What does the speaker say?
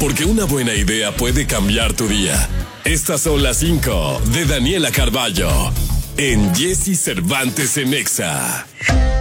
porque una buena idea puede cambiar tu día. Estas son las 5 de Daniela Carballo en Jessy Cervantes en Exa.